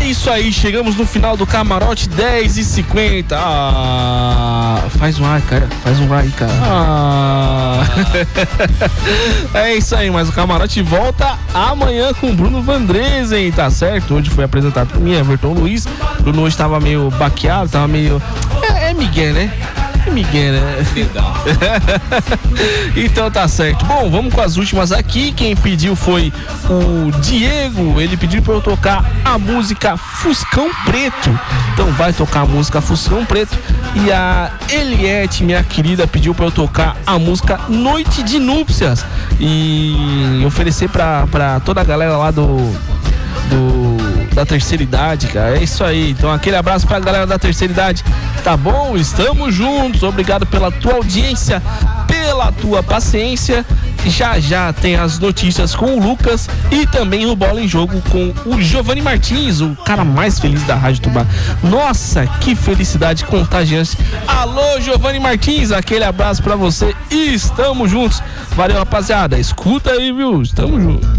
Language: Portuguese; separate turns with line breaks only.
isso aí, chegamos no final do camarote, 10h50. Faz um ar, cara. Faz um ar aí, cara. É isso aí, mas o camarote volta amanhã com o Bruno Vandresen, tá certo? Hoje foi apresentado por mim, Everton Luiz. O Bruno hoje tava meio baqueado, tava meio... É Miguel, né? Miguel, né? Então tá certo. Bom, vamos com as últimas aqui. Quem pediu foi o Diego. Ele pediu pra eu tocar a música Fuscão Preto. Então vai tocar a música Fuscão Preto. E a Eliette, minha querida, pediu pra eu tocar a música Noite de Núpcias. E oferecer pra toda a galera lá da terceira idade, cara. É isso aí. Então aquele abraço pra galera da terceira idade. Tá bom? Estamos juntos. Obrigado pela tua audiência, pela tua paciência. Já tem as notícias com o Lucas e também o Bola em Jogo com o Giovanni Martins, o cara mais feliz da Rádio Tubá. Nossa, que felicidade contagiante. Alô, Giovanni Martins, aquele abraço pra você e estamos juntos. Valeu, rapaziada. Escuta aí, viu? Estamos juntos.